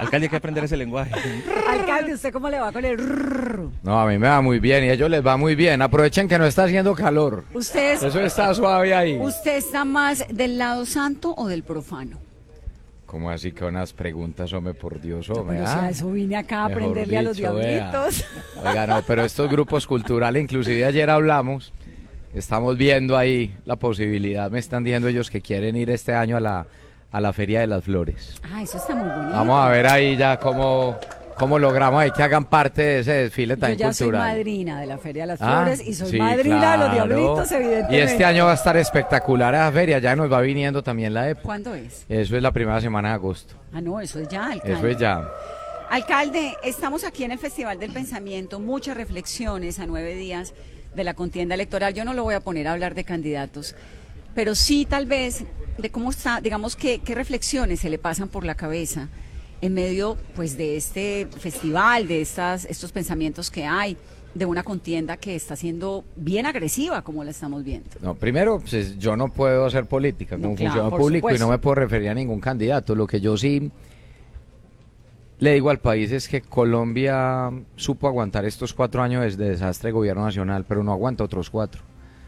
Alcalde, hay que aprender ese lenguaje. Alcalde, ¿usted cómo le va con el rrr? No, a mí me va muy bien y a ellos les va muy bien. Aprovechen que no está haciendo calor. Eso está suave ahí. ¿Usted está más del lado santo o del profano? ¿Cómo así que unas preguntas, hombre, por Dios, hombre? Pero si a eso vine acá a Mejor aprenderle a los dicho, diablitos. Oiga, no, pero estos grupos culturales, inclusive ayer hablamos, estamos viendo ahí la posibilidad, me están diciendo ellos que quieren ir este año a la Feria de las Flores. Ah, eso está muy bonito. Vamos a ver ahí ya cómo logramos ahí que hagan parte de ese desfile tan cultural. Yo ya soy madrina de la Feria de las Flores y soy sí, madrina claro. de los diablitos, evidentemente. Y este año va a estar espectacular esa feria, ya nos va viniendo también la época. ¿Cuándo es? Eso es la primera semana de agosto. Ah, no, eso es ya, alcalde. Eso es ya. Alcalde, estamos aquí en el Festival del Pensamiento, muchas reflexiones a 9 días de la contienda electoral. Yo no lo voy a poner a hablar de candidatos, pero sí tal vez de cómo está, digamos, qué reflexiones se le pasan por la cabeza en medio pues de este festival, de estos pensamientos que hay, de una contienda que está siendo bien agresiva, como la estamos viendo. No, primero, pues, yo no puedo hacer política como funcionario público y no me puedo referir a ningún candidato. Lo que yo sí le digo al país es que Colombia supo aguantar estos 4 años de desastre de gobierno nacional, pero no aguanta otros 4.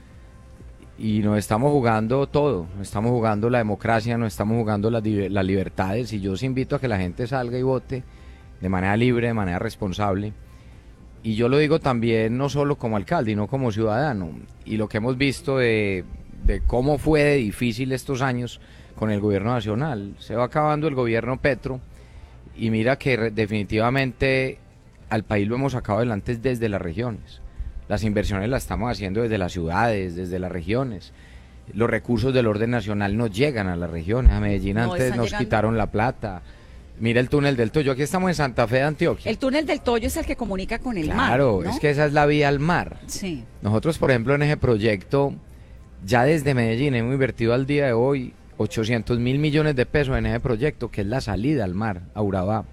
Y nos estamos jugando todo, nos estamos jugando la democracia, nos estamos jugando las libertades, y yo os invito a que la gente salga y vote de manera libre, de manera responsable. Y yo lo digo también no solo como alcalde, sino como ciudadano. Y lo que hemos visto de cómo fue de difícil estos años con el gobierno nacional. Se va acabando el gobierno Petro y mira que definitivamente al país lo hemos sacado adelante desde las regiones. Las inversiones las estamos haciendo desde las ciudades, desde las regiones. Los recursos del orden nacional no llegan a las regiones. A Medellín antes nos quitaron la plata. Mira el túnel del Toyo. Aquí estamos en Santa Fe de Antioquia. El túnel del Toyo es el que comunica con el mar. Claro, ¿no? es que esa es la vía al mar. Sí. Nosotros, por ejemplo, en ese proyecto, ya desde Medellín hemos invertido al día de hoy 800.000 millones de pesos en ese proyecto, que es la salida al mar, a Urabá.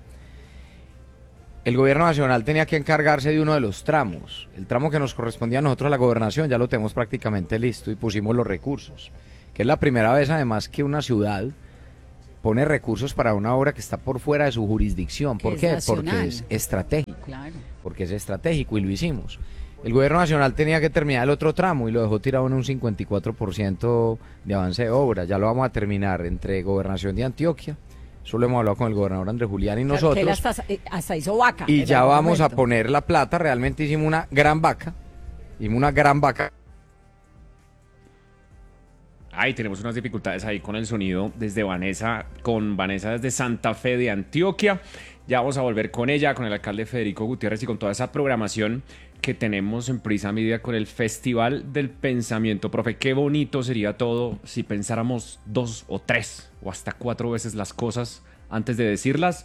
El gobierno nacional tenía que encargarse de uno de los tramos. El tramo que nos correspondía a nosotros a la gobernación ya lo tenemos prácticamente listo y pusimos los recursos. Que es la primera vez además que una ciudad pone recursos para una obra que está por fuera de su jurisdicción. ¿Por qué? Porque es estratégico. Claro. Porque es estratégico y lo hicimos. El gobierno nacional tenía que terminar el otro tramo y lo dejó tirado en un 54% de avance de obra. Ya lo vamos a terminar entre Gobernación de Antioquia. Eso lo hemos hablado con el gobernador Andrés Julián y nosotros. Que él hasta hizo vaca. Y ya vamos a poner la plata. Realmente hicimos una gran vaca. Ay, tenemos unas dificultades ahí con el sonido desde Vanessa, con Vanessa desde Santa Fe de Antioquia. Ya vamos a volver con ella, con el alcalde Federico Gutiérrez y con toda esa programación que tenemos en Prisa Media con el Festival del Pensamiento. Profe, qué bonito sería todo si pensáramos 2 o 3 o hasta 4 veces las cosas antes de decirlas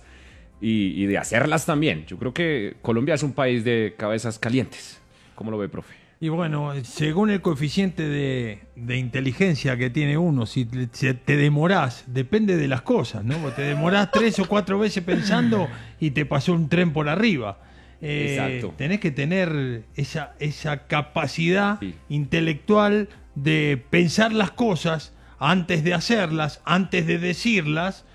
y de hacerlas también. Yo creo que Colombia es un país de cabezas calientes. ¿Cómo lo ve, profe? Y bueno, según el coeficiente de inteligencia que tiene uno, si te demorás, depende de las cosas, ¿no? Te demorás 3 o 4 veces pensando y te pasó un tren por arriba. Exacto. Tenés que tener esa capacidad intelectual de pensar las cosas antes de hacerlas, antes de decirlas,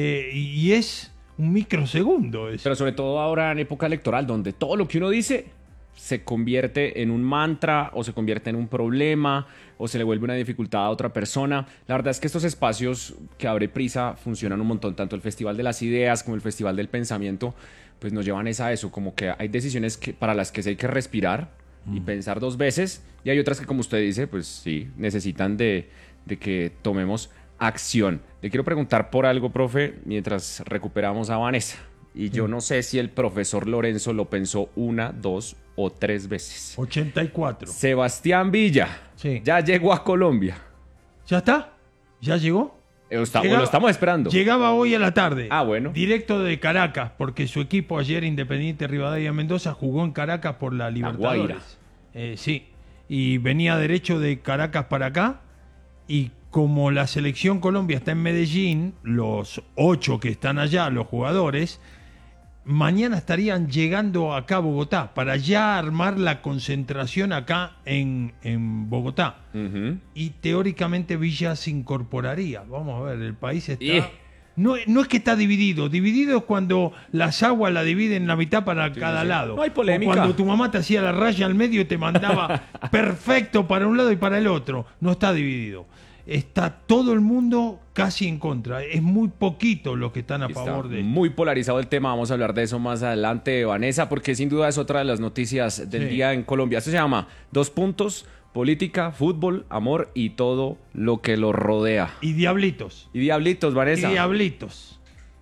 y es un microsegundo eso. Pero sobre todo ahora en época electoral, donde todo lo que uno dice se convierte en un mantra o se convierte en un problema o se le vuelve una dificultad a otra persona. La verdad es que estos espacios que abre Prisa funcionan un montón, tanto el Festival de las Ideas como el Festival del Pensamiento, pues nos llevan a eso, como que hay decisiones para las que sí hay que respirar y pensar 2 veces, y hay otras que, como usted dice, pues sí, necesitan de que tomemos acción. Le quiero preguntar por algo, profe, mientras recuperamos a Vanessa. Y yo no sé si el profesor Lorenzo lo pensó 1, 2 o 3 veces. 84. Sebastián Villa, sí, ya llegó a Colombia. ¿Ya está? ¿Ya llegó? Lo estamos esperando. Llegaba hoy a la tarde. Ah, bueno. Directo de Caracas, porque su equipo ayer, Independiente Rivadavia Mendoza, jugó en Caracas por la Libertadores. Sí, y venía derecho de Caracas para acá, y como la selección Colombia está en Medellín, los 8 que están allá, los jugadores, mañana estarían llegando acá a Bogotá para ya armar la concentración acá en Bogotá. Y teóricamente Villa se incorporaría. Vamos a ver, el país está No es que está dividido. Dividido es cuando las aguas la dividen en la mitad para cada lado. No hay polémica. O cuando tu mamá te hacía la raya al medio y te mandaba perfecto para un lado y para el otro. No está dividido. Está todo el mundo casi en contra. Es muy poquito los que están a favor de esto. Muy polarizado el tema. Vamos a hablar de eso más adelante, Vanessa, porque sin duda es otra de las noticias del día en Colombia. Esto se llama 2 puntos... política, fútbol, amor y todo lo que lo rodea. Y diablitos. Y diablitos, Vanessa. Y diablitos.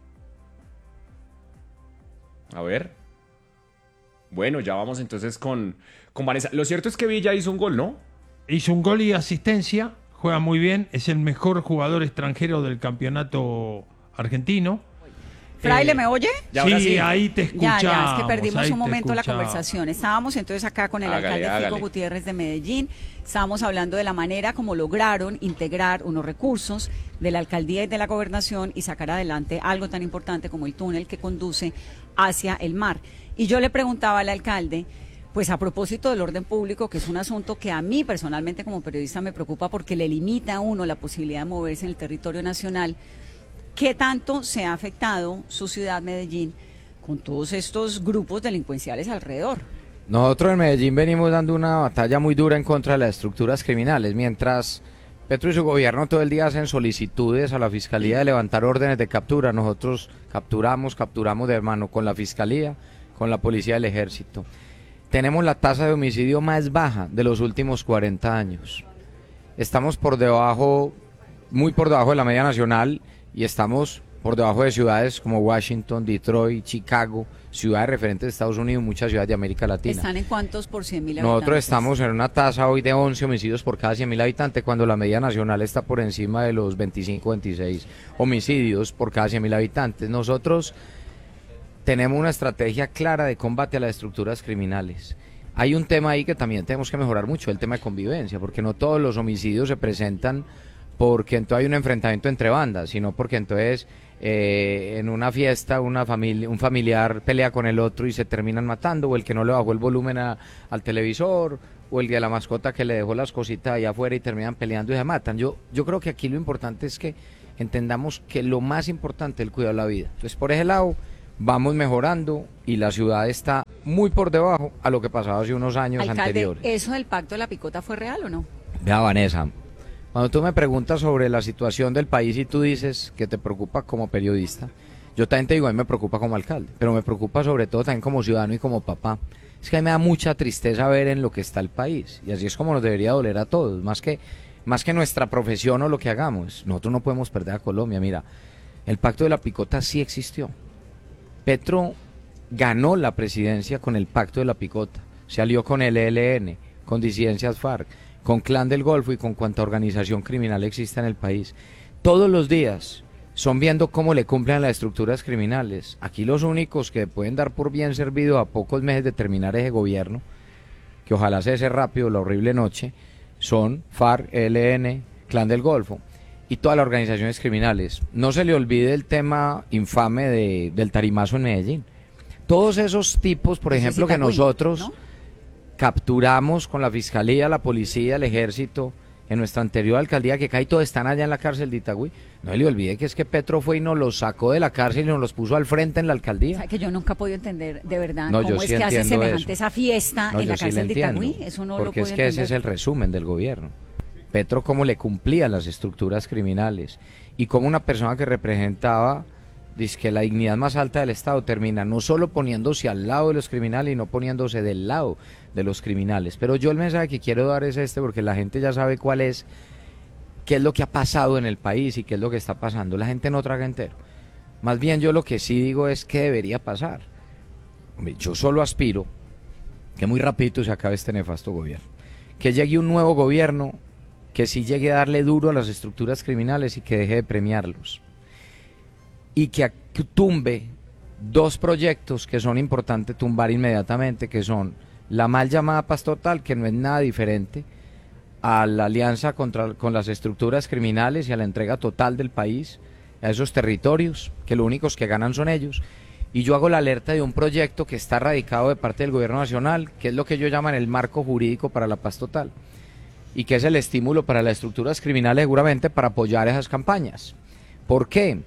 A ver. Bueno, ya vamos entonces con Vanessa. Lo cierto es que Villa hizo un gol, ¿no? Hizo un gol y asistencia. Juega muy bien. Es el mejor jugador extranjero del campeonato argentino. Fraile, ¿me oye? Sí, ahí te escuchamos. Ya, es que perdimos un momento la conversación. Estábamos entonces acá con el alcalde Fico Gutiérrez de Medellín. Estábamos hablando de la manera como lograron integrar unos recursos de la alcaldía y de la gobernación y sacar adelante algo tan importante como el túnel que conduce hacia el mar. Y yo le preguntaba al alcalde, pues a propósito del orden público, que es un asunto que a mí personalmente como periodista me preocupa porque le limita a uno la posibilidad de moverse en el territorio nacional. ¿Qué tanto se ha afectado su ciudad, Medellín, con todos estos grupos delincuenciales alrededor? Nosotros en Medellín venimos dando una batalla muy dura en contra de las estructuras criminales, mientras Petro y su gobierno todo el día hacen solicitudes a la Fiscalía de levantar órdenes de captura. Nosotros capturamos de mano con la Fiscalía, con la Policía del Ejército. Tenemos la tasa de homicidio más baja de los últimos 40 años. Estamos muy por debajo de la media nacional, y estamos por debajo de ciudades como Washington, Detroit, Chicago, ciudades referentes de Estados Unidos, muchas ciudades de América Latina. ¿Están en cuántos por 100.000 habitantes? Nosotros estamos en una tasa hoy de 11 homicidios por cada 100.000 habitantes, cuando la media nacional está por encima de los 25, 26 homicidios por cada 100.000 habitantes. Nosotros tenemos una estrategia clara de combate a las estructuras criminales. Hay un tema ahí que también tenemos que mejorar mucho, el tema de convivencia, porque no todos los homicidios se presentan porque entonces hay un enfrentamiento entre bandas, sino porque entonces en una fiesta un familiar pelea con el otro y se terminan matando, o el que no le bajó el volumen al televisor, o el de la mascota que le dejó las cositas ahí afuera y terminan peleando y se matan. Yo creo que aquí lo importante es que entendamos que lo más importante es el cuidado de la vida. Entonces por ese lado vamos mejorando y la ciudad está muy por debajo a lo que pasaba hace unos años anteriores. ¿Eso del pacto de la picota fue real o no? Vea, Vanessa, cuando tú me preguntas sobre la situación del país y tú dices que te preocupa como periodista, yo también te digo, a mí me preocupa como alcalde, pero me preocupa sobre todo también como ciudadano y como papá. Es que a mí me da mucha tristeza ver en lo que está el país, y así es como nos debería doler a todos, más que nuestra profesión o lo que hagamos. Nosotros no podemos perder a Colombia. Mira, el pacto de la picota sí existió. Petro ganó la presidencia con el pacto de la picota, se alió con el ELN, con disidencias FARC, con Clan del Golfo y con cuanta organización criminal exista en el país. Todos los días son viendo cómo le cumplen a las estructuras criminales. Aquí los únicos que pueden dar por bien servido a pocos meses de terminar ese gobierno, que ojalá cese rápido la horrible noche, son FARC, ELN, Clan del Golfo y todas las organizaciones criminales. No se le olvide el tema infame del tarimazo en Medellín. Todos esos tipos, por ejemplo, que nosotros... ¿no? Capturamos con la Fiscalía, la Policía, el Ejército, en nuestra anterior alcaldía, que acá y todos están allá en la cárcel de Itagüí. No se le olvide que es que Petro fue y nos los sacó de la cárcel y nos los puso al frente en la alcaldía. O sea, que yo nunca he podido entender de verdad cómo es que hace semejante esa fiesta en la cárcel de Itagüí. Eso no lo puedo entender. Porque es que ese es el resumen del gobierno. Petro cómo le cumplía las estructuras criminales y cómo una persona que representaba que la dignidad más alta del Estado termina no solo poniéndose al lado de los criminales y no poniéndose del lado de los criminales. Pero yo el mensaje que quiero dar es porque la gente ya sabe qué es lo que ha pasado en el país y qué es lo que está pasando. La gente no traga entero. Más bien yo lo que sí digo es qué debería pasar. Yo solo aspiro que muy rapidito se acabe este nefasto gobierno. Que llegue un nuevo gobierno que sí llegue a darle duro a las estructuras criminales y que deje de premiarlos. Y que tumbe 2 proyectos que son importantes tumbar inmediatamente, que son la mal llamada Paz Total, que no es nada diferente a la alianza con las estructuras criminales y a la entrega total del país a esos territorios, que los únicos que ganan son ellos. Y yo hago la alerta de un proyecto que está radicado de parte del gobierno nacional, que es lo que ellos llaman el marco jurídico para la paz total, y que es el estímulo para las estructuras criminales seguramente para apoyar esas campañas. ¿Por qué?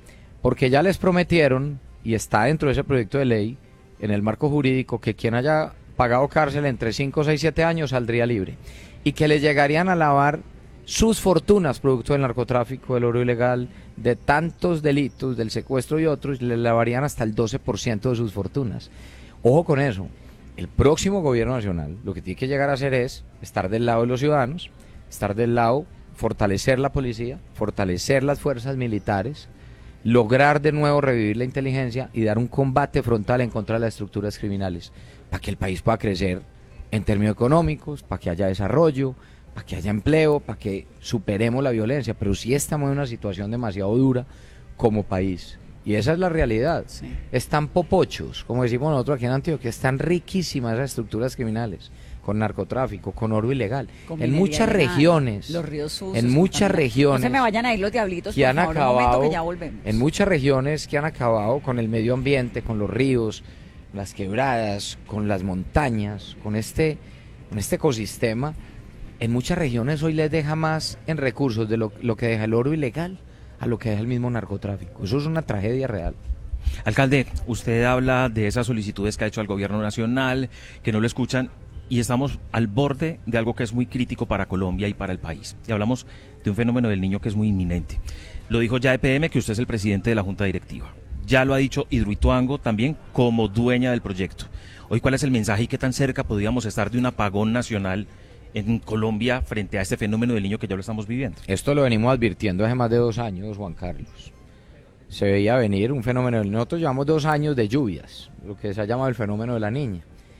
porque ya les prometieron, y está dentro de ese proyecto de ley, en el marco jurídico, que quien haya pagado cárcel entre 5, 6, 7 años saldría libre, y que le llegarían a lavar sus fortunas producto del narcotráfico, del oro ilegal, de tantos delitos, del secuestro y otros, le lavarían hasta el 12% de sus fortunas. Ojo con eso, el próximo gobierno nacional lo que tiene que llegar a hacer es estar del lado de los ciudadanos, estar del lado, fortalecer la policía, fortalecer las fuerzas militares, lograr de nuevo revivir la inteligencia y dar un combate frontal en contra de las estructuras criminales, para que el país pueda crecer en términos económicos, para que haya desarrollo, para que haya empleo, para que superemos la violencia. Pero sí estamos en una situación demasiado dura como país, y esa es la realidad. Sí. Están popochos, como decimos nosotros aquí en Antioquia, están riquísimas esas estructuras criminales, con narcotráfico, con oro ilegal, en muchas regiones, los ríos sucios, en muchas regiones, no se me vayan a ir los diablitos, que por han favor, acabado, un momento que ya volvemos. En muchas regiones que han acabado con el medio ambiente, con los ríos, las quebradas, con las montañas, con este ecosistema. En muchas regiones hoy les deja más en recursos de lo que deja el oro ilegal a lo que deja el mismo narcotráfico. Eso es una tragedia real. Alcalde, usted habla de esas solicitudes que ha hecho al gobierno nacional, que no lo escuchan, y estamos al borde de algo que es muy crítico para Colombia y para el país. Y hablamos de un fenómeno del niño que es muy inminente. Lo dijo ya EPM, que usted es el presidente de la Junta Directiva. Ya lo ha dicho Hidroituango también como dueña del proyecto. Hoy, ¿cuál es el mensaje y qué tan cerca podríamos estar de un apagón nacional en Colombia frente a este fenómeno del niño que ya lo estamos viviendo? Esto lo venimos advirtiendo hace más de 2 años, Juan Carlos. Se veía venir un fenómeno. Nosotros llevamos 2 años de lluvias, lo que se ha llamado el fenómeno de la niña.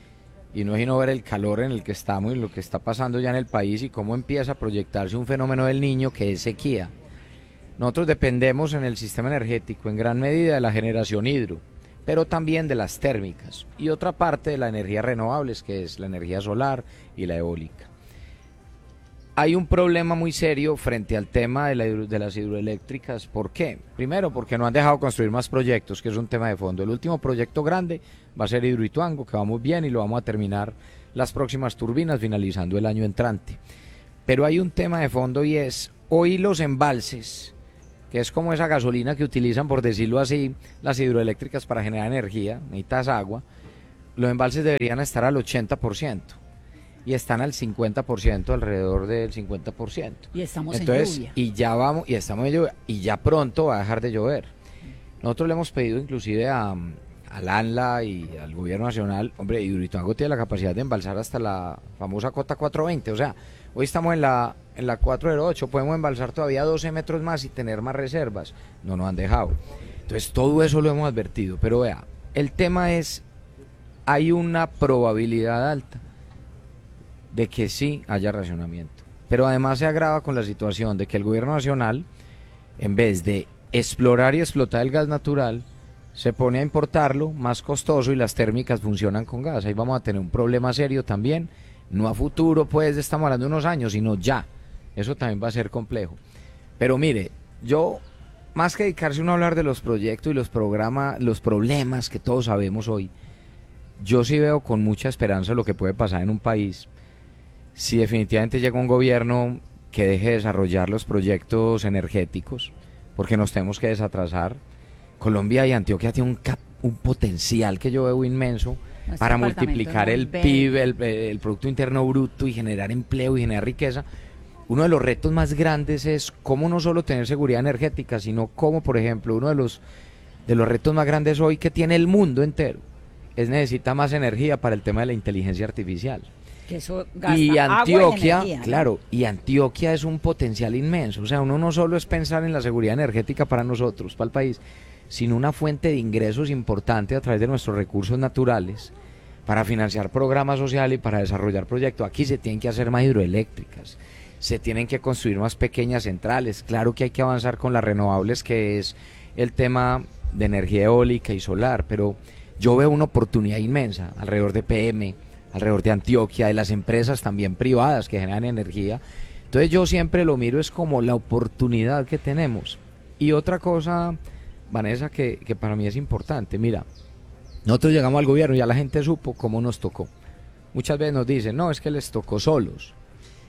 Y no es sino ver el calor en el que estamos y lo que está pasando ya en el país y cómo empieza a proyectarse un fenómeno del niño que es sequía. Nosotros dependemos en el sistema energético en gran medida de la generación hidro, pero también de las térmicas y otra parte de las energías renovables, que es la energía solar y la eólica. Hay un problema muy serio frente al tema de las hidroeléctricas. ¿Por qué? Primero, porque no han dejado construir más proyectos, que es un tema de fondo. El último proyecto grande va a ser Hidroituango, que vamos bien y lo vamos a terminar las próximas turbinas, finalizando el año entrante. Pero hay un tema de fondo y es, hoy los embalses, que es como esa gasolina que utilizan, por decirlo así, las hidroeléctricas para generar energía, necesitas agua, los embalses deberían estar al 80%. Y están al 50%, alrededor del 50%. Y estamos en lluvia. Y estamos en lluvia, y ya pronto va a dejar de llover. Nosotros le hemos pedido inclusive al ANLA y al gobierno nacional, hombre, Hidroituango tiene la capacidad de embalsar hasta la famosa cota 420, o sea, hoy estamos en la 408, podemos embalsar todavía 12 metros más y tener más reservas. No nos han dejado. Entonces todo eso lo hemos advertido, pero vea, el tema es, hay una probabilidad alta de que sí haya racionamiento. Pero además se agrava con la situación de que el gobierno nacional, en vez de explorar y explotar el gas natural, se pone a importarlo, más costoso, y las térmicas funcionan con gas. Ahí vamos a tener un problema serio también, no a futuro, pues estamos hablando de unos años, sino ya. Eso también va a ser complejo. Pero mire, yo, más que dedicarse uno a hablar de los proyectos y los programas, los problemas que todos sabemos hoy, yo sí veo con mucha esperanza lo que puede pasar en un país si definitivamente llega un gobierno que deje de desarrollar los proyectos energéticos, porque nos tenemos que desatrasar. Colombia y Antioquia tienen un potencial que yo veo inmenso para multiplicar el PIB, el Producto Interno Bruto, y generar empleo y generar riqueza. Uno de los retos más grandes es cómo no solo tener seguridad energética, sino cómo, por ejemplo, uno de los retos más grandes hoy que tiene el mundo entero es necesita más energía para el tema de la inteligencia artificial. Que eso gasta y Antioquia, agua y energía, ¿no? claro, y Antioquia es un potencial inmenso. O sea, uno no solo es pensar en la seguridad energética para nosotros, para el país, sino una fuente de ingresos importante a través de nuestros recursos naturales para financiar programas sociales y para desarrollar proyectos. Aquí se tienen que hacer más hidroeléctricas, se tienen que construir más pequeñas centrales. Claro que hay que avanzar con las renovables, que es el tema de energía eólica y solar, pero yo veo una oportunidad inmensa alrededor de PM, alrededor de Antioquia, de las empresas también privadas que generan energía. Entonces yo siempre lo miro es como la oportunidad que tenemos. Y otra cosa, Vanessa, que para mí es importante, mira, nosotros llegamos al gobierno y ya la gente supo cómo nos tocó. Muchas veces nos dicen, no, es que les tocó solos.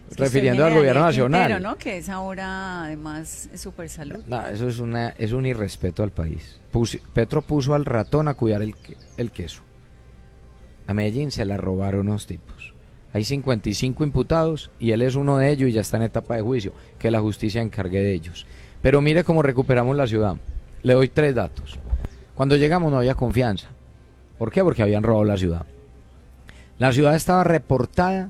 refiriendo al gobierno nacional. Pero no, que es ahora además es super salud. No, eso es un irrespeto al país. Petro puso al ratón a cuidar el queso. A Medellín se la robaron unos tipos. Hay 55 imputados y él es uno de ellos y ya está en etapa de juicio. Que la justicia encargue de ellos. Pero mire cómo recuperamos la ciudad. Le doy 3 datos. Cuando llegamos no había confianza. ¿Por qué? Porque habían robado la ciudad. La ciudad estaba reportada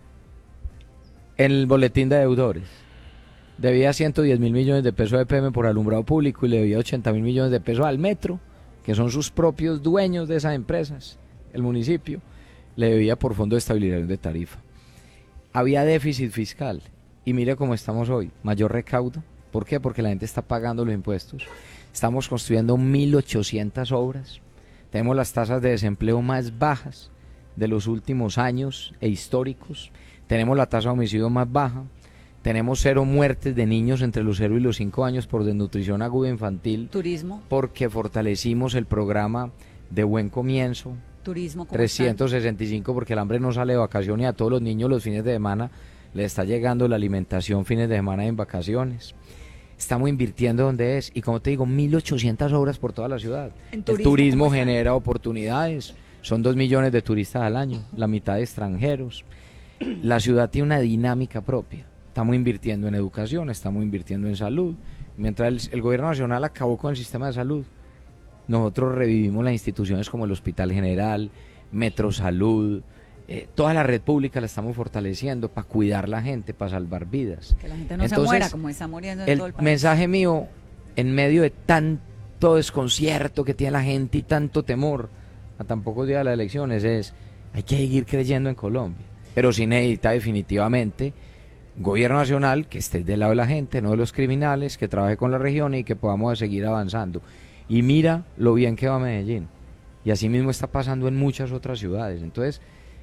en el boletín de deudores. Debía 110.000 millones de pesos a EPM por alumbrado público y le debía 80.000 millones de pesos al metro, que son sus propios dueños de esas empresas. El municipio le debía por fondo de estabilización de tarifa. Había déficit fiscal y mire cómo estamos hoy, mayor recaudo. ¿Por qué? Porque la gente está pagando los impuestos. Estamos construyendo 1.800 obras. Tenemos las tasas de desempleo más bajas de los últimos años e históricos. Tenemos la tasa de homicidio más baja. Tenemos 0 muertes de niños entre los 0 y los 5 años por desnutrición aguda infantil. Turismo. Porque fortalecimos el programa de Buen Comienzo. Turismo. 365 porque el hambre no sale de vacaciones y a todos los niños los fines de semana les está llegando la alimentación fines de semana en vacaciones. Estamos invirtiendo donde es y como te digo, 1.800 obras por toda la ciudad. El turismo genera oportunidades. Son 2 millones de turistas al año, la mitad de extranjeros. La ciudad tiene una dinámica propia. Estamos invirtiendo en educación, estamos invirtiendo en salud. Mientras el gobierno nacional acabó con el sistema de salud, nosotros revivimos las instituciones como el Hospital General, Metrosalud, toda la red pública la estamos fortaleciendo para cuidar la gente, para salvar vidas. Que la gente no se muera como está muriendo en todo el país. El mensaje mío, en medio de tanto desconcierto que tiene la gente y tanto temor a tan pocos días de las elecciones, es: hay que seguir creyendo en Colombia, pero sí necesita definitivamente gobierno nacional que esté del lado de la gente, no de los criminales, que trabaje con la región y que podamos seguir avanzando. Y mira lo bien que va Medellín, y así mismo está pasando en muchas otras ciudades. Entonces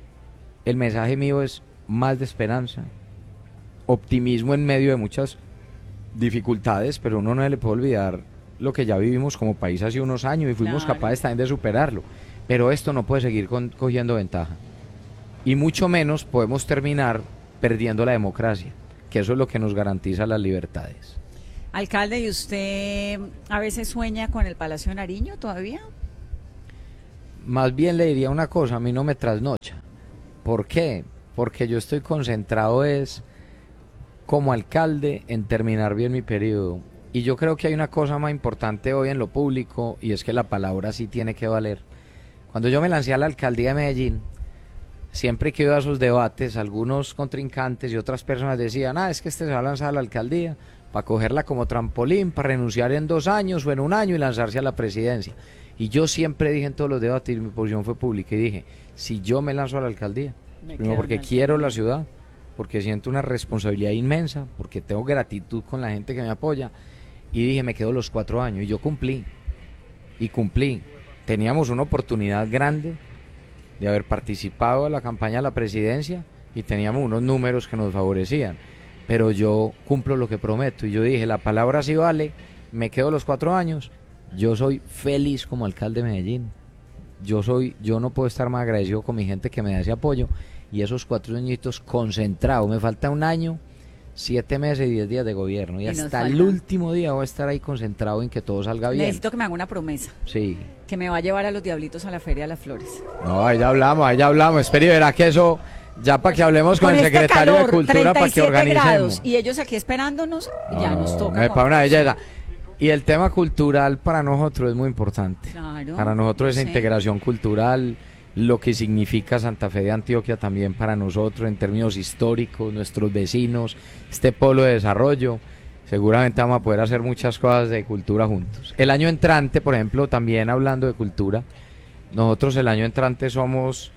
el mensaje mío es más de esperanza, optimismo en medio de muchas dificultades, pero uno no le puede olvidar lo que ya vivimos como país hace unos años y fuimos capaces también de superarlo. Pero esto no puede seguir cogiendo ventaja. Y mucho menos podemos terminar perdiendo la democracia, que eso es lo que nos garantiza las libertades. Alcalde, ¿y usted a veces sueña con el Palacio de Nariño todavía? Más bien le diría una cosa, a mí no me trasnocha. ¿Por qué? Porque yo estoy concentrado como alcalde en terminar bien mi periodo. Y yo creo que hay una cosa más importante hoy en lo público, y es que la palabra sí tiene que valer. Cuando yo me lancé a la alcaldía de Medellín, siempre que iba a esos debates, algunos contrincantes y otras personas decían: es que este se va a lanzar a la alcaldía para cogerla como trampolín, para renunciar en 2 años o en 1 año y lanzarse a la presidencia. Y yo siempre dije en todos los debates, y mi posición fue pública, y dije: si yo me lanzo a la alcaldía, primero porque quiero la ciudad, porque siento una responsabilidad inmensa, porque tengo gratitud con la gente que me apoya, y dije, me quedo los 4 años, y yo cumplí. Teníamos una oportunidad grande de haber participado en la campaña de la presidencia y teníamos unos números que nos favorecían, pero yo cumplo lo que prometo, y yo dije, la palabra sí vale, me quedo los 4 años. Yo soy feliz como alcalde de Medellín. Yo no puedo estar más agradecido con mi gente que me da ese apoyo, y esos 4 añitos concentrados. Me falta 1 año, 7 meses y 10 días de gobierno, y hasta el último día voy a estar ahí concentrado en que todo salga bien. Necesito que me haga una promesa. Sí. Que me va a llevar a los Diablitos a la Feria de las Flores. No, ahí ya hablamos. Espera y verá que eso, ya para que hablemos con el secretario de Cultura para que organicemos. Grados, y ellos aquí esperándonos, ya nos toca. Para una belleza. Y el tema cultural para nosotros es muy importante. Claro, para nosotros esa integración cultural, lo que significa Santa Fe de Antioquia también para nosotros en términos históricos, nuestros vecinos, este polo de desarrollo. Seguramente vamos a poder hacer muchas cosas de cultura juntos. El año entrante, por ejemplo, también hablando de cultura, nosotros el año entrante somos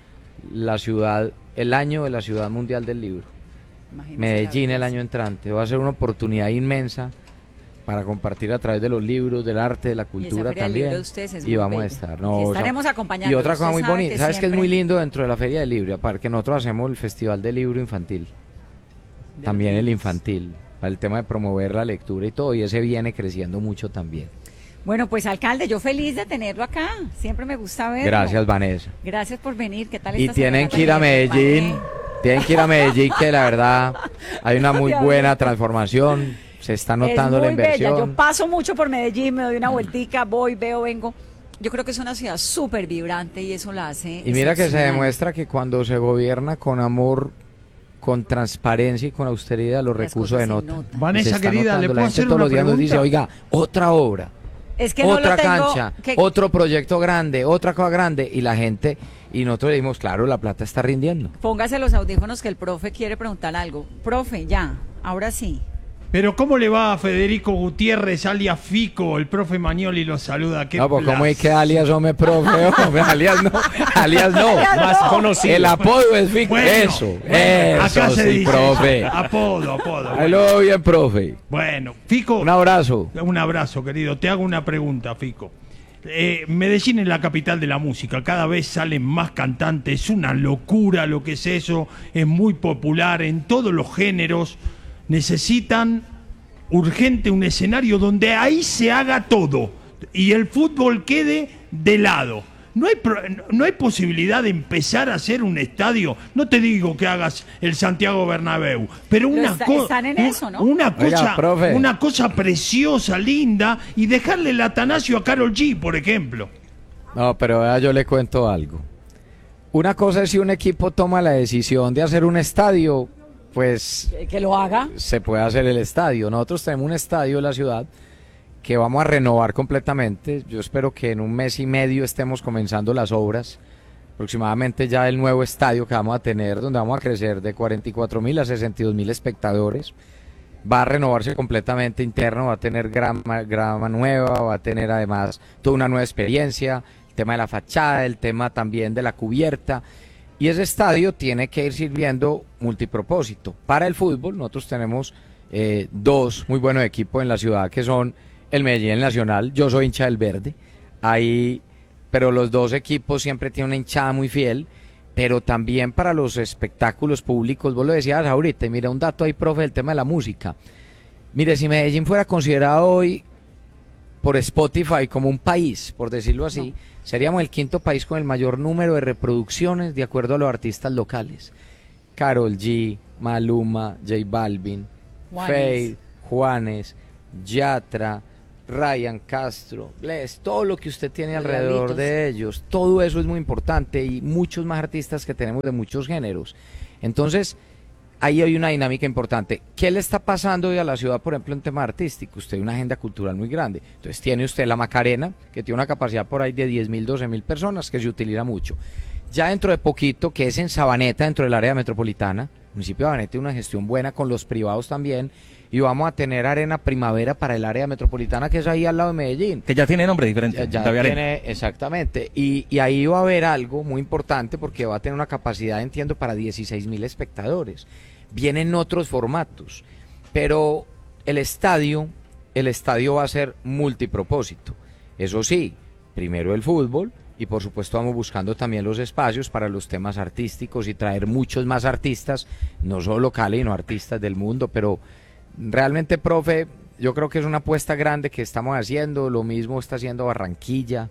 el año de la Ciudad Mundial del Libro. Imagínese Medellín el año entrante. Va a ser una oportunidad inmensa para compartir a través de los libros, del arte, de la cultura también. Y vamos a estar. Estaremos acompañando. Y otra cosa muy bonita, ¿sabes qué es muy lindo dentro de la Feria del Libro? Aparte que nosotros hacemos el Festival del Libro Infantil. También el infantil, para el tema de promover la lectura y todo, y ese viene creciendo mucho también. Bueno, pues alcalde, yo feliz de tenerlo acá. Siempre me gusta verlo. Gracias, Vanessa. Gracias por venir. ¿Qué tal y tienen que ir a Medellín Tienen que ir a Medellín, que la verdad hay una muy buena transformación. Se está notando la inversión. Bella. Yo paso mucho por Medellín, me doy una vueltica, voy, veo, vengo. Yo creo que es una ciudad súper vibrante y eso la hace. Y mira que se demuestra que cuando se gobierna con amor, con transparencia y con austeridad, los recursos se notan. Vanessa, querida, ¿le puedo hacer una todos los días pregunta? nos dice, oiga, otra obra, es que otra no lo tengo, cancha, otro proyecto grande, otra cosa grande, y la gente, y nosotros decimos, claro, la plata está rindiendo. Póngase los audífonos que el profe quiere preguntar algo. Profe, ya, ahora sí. Pero ¿cómo le va a Federico Gutiérrez, alias Fico? El profe Magnoli lo saluda. No, pues ¿cómo es que alias, hombre, profe? Hombre, alias no. Más conocido. El apodo es Fico. Bueno, eso, acá se sí, dice profe. apodo. Hello, bien, profe. Bueno, Fico. Un abrazo. Un abrazo, querido. Te hago una pregunta, Fico. Medellín es la capital de la música, cada vez salen más cantantes, es una locura lo que es eso, es muy popular en todos los géneros. Necesitan urgente un escenario donde ahí se haga todo y el fútbol quede de lado. No hay posibilidad de empezar a hacer un estadio. No te digo que hagas el Santiago Bernabéu, pero están en eso, ¿no? una cosa preciosa, linda, y dejarle el Atanasio a Karol G, por ejemplo. No, pero yo le cuento algo. Una cosa es si un equipo toma la decisión de hacer un estadio, pues que lo haga. Se puede hacer el estadio. Nosotros tenemos un estadio en la ciudad que vamos a renovar completamente. Yo espero que en un mes y medio estemos comenzando las obras. Aproximadamente ya el nuevo estadio que vamos a tener, donde vamos a crecer de 44.000 a 62.000 espectadores. Va a renovarse completamente interno, va a tener grama nueva, va a tener además toda una nueva experiencia, el tema de la fachada, el tema también de la cubierta. Y ese estadio tiene que ir sirviendo multipropósito. Para el fútbol, nosotros tenemos dos muy buenos equipos en la ciudad, que son el Medellín y el Nacional. Yo soy hincha del Verde, pero los dos equipos siempre tienen una hinchada muy fiel. Pero también para los espectáculos públicos, vos lo decías ahorita, y mira un dato ahí, profe, del tema de la música. Mire, si Medellín fuera considerado hoy por Spotify como un país, por decirlo así, seríamos el quinto país con el mayor número de reproducciones de acuerdo a los artistas locales. Karol G, Maluma, J Balvin, Feid, Juanes, Yatra, Ryan Castro, Bless, todo lo que usted tiene alrededor de ellos, todo eso es muy importante y muchos más artistas que tenemos de muchos géneros. Entonces, ahí hay una dinámica importante. ¿Qué le está pasando hoy a la ciudad, por ejemplo, en tema artístico? Usted tiene una agenda cultural muy grande. Entonces tiene usted la Macarena, que tiene una capacidad por ahí de 10.000, 12.000 personas, que se utiliza mucho. Ya dentro de poquito, que es en Sabaneta, dentro del área metropolitana, el municipio de Sabaneta tiene una gestión buena con los privados también, y vamos a tener Arena Primavera para el área metropolitana, que es ahí al lado de Medellín. Que ya tiene nombre diferente. Ya tiene, exactamente. Y ahí va a haber algo muy importante porque va a tener una capacidad, entiendo, para 16.000 espectadores. Vienen otros formatos, pero el estadio va a ser multipropósito. Eso sí, primero el fútbol, y por supuesto vamos buscando también los espacios para los temas artísticos y traer muchos más artistas, no solo locales, sino artistas del mundo, pero realmente, profe, yo creo que es una apuesta grande que estamos haciendo. Lo mismo está haciendo Barranquilla,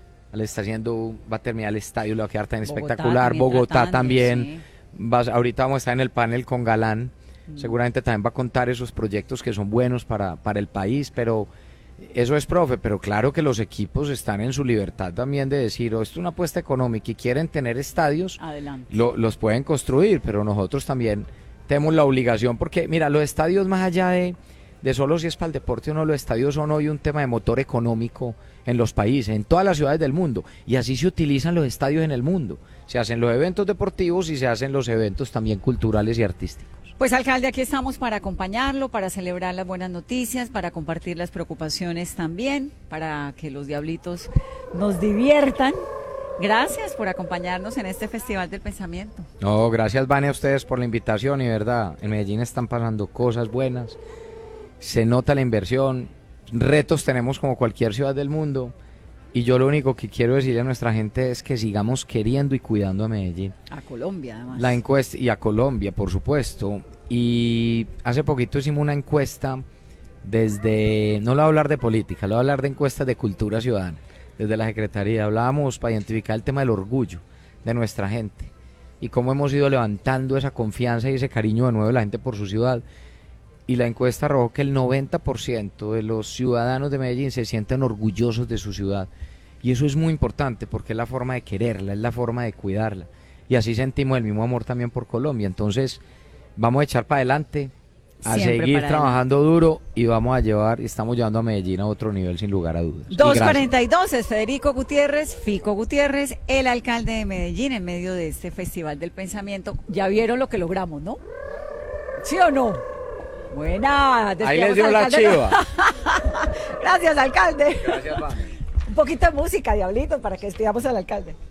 va a terminar el estadio, le va a quedar tan espectacular. Bogotá también. Sí. Ahorita vamos a estar en el panel con Galán. Seguramente también va a contar esos proyectos que son buenos para el país, pero eso es, profe. Pero claro que los equipos están en su libertad también de decir, esto es una apuesta económica y quieren tener estadios, los pueden construir, pero nosotros también tenemos la obligación, porque mira, los estadios, más allá de solo si es para el deporte o no, los estadios son hoy un tema de motor económico en los países, en todas las ciudades del mundo, y así se utilizan los estadios en el mundo. Se hacen los eventos deportivos y se hacen los eventos también culturales y artísticos. Pues, alcalde, aquí estamos para acompañarlo, para celebrar las buenas noticias, para compartir las preocupaciones también, para que los diablitos nos diviertan. Gracias por acompañarnos en este Festival del Pensamiento. No, gracias, Vane, a ustedes por la invitación, y verdad, en Medellín están pasando cosas buenas, se nota la inversión, retos tenemos como cualquier ciudad del mundo, y yo lo único que quiero decirle a nuestra gente es que sigamos queriendo y cuidando a Medellín. A Colombia, además. La encuesta, y a Colombia, por supuesto, y hace poquito hicimos una encuesta no le voy a hablar de política, le voy a hablar de encuestas de cultura ciudadana. Desde la Secretaría hablábamos para identificar el tema del orgullo de nuestra gente. y cómo hemos ido levantando esa confianza y ese cariño de nuevo de la gente por su ciudad. Y la encuesta arrojó que el 90% de los ciudadanos de Medellín se sienten orgullosos de su ciudad. Y eso es muy importante porque es la forma de quererla, es la forma de cuidarla. Y así sentimos el mismo amor también por Colombia. Entonces, vamos a echar para adelante, a Siempre seguir para trabajando duro y estamos llevando a Medellín a otro nivel sin lugar a dudas. 2:42 es Federico Gutiérrez, Fico Gutiérrez, el alcalde de Medellín en medio de este Festival del Pensamiento. Ya vieron lo que logramos, ¿no? ¿Sí o no? Buena. Ahí les dio la chiva. Gracias, alcalde. Gracias, Vane. Un poquito de música, diablito, para que despidamos al alcalde.